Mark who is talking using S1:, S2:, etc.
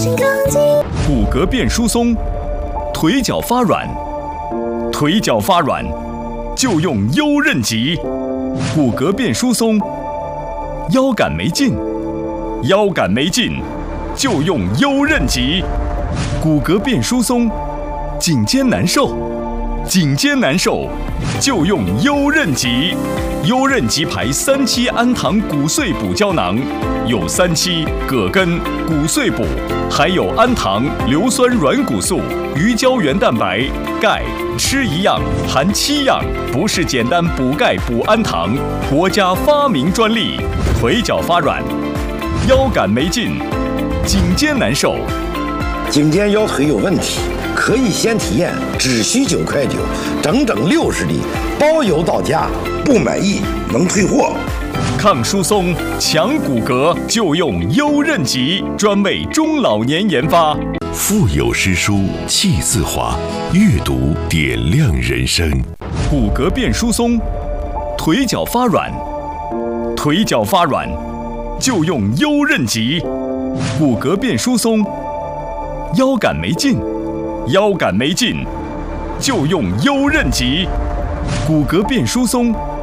S1: 新更新。
S2: 骨骼变疏松，腿脚发软，腿脚发软就用优韧极。骨骼变疏松，腰杆没劲，腰杆没劲就用优韧极。骨骼变疏松，颈肩难受，颈肩难受就用优韧极。优韧极牌3期氨糖骨碎补胶囊，有3期葛根、骨碎补，还有氨糖、硫酸软骨素、鱼胶原蛋白、钙，吃一样含7样，不是简单补钙补氨糖，国家发明专利。腿脚发软，腰杆没劲，颈肩难受，
S3: 颈肩腰腿有问题，可以先体验，只需9.9块，整整60粒，包邮到家，不满意能退货。
S2: 抗疏松、强骨骼就用优韧极，专为中老年研发。
S4: 腹有诗书气自华，阅读点亮人生。
S2: 骨骼变疏松，腿脚发软，腿脚发软就用优韧极。骨骼变疏松，腰杆没劲，腰杆没劲就用优韧极。骨骼变疏松，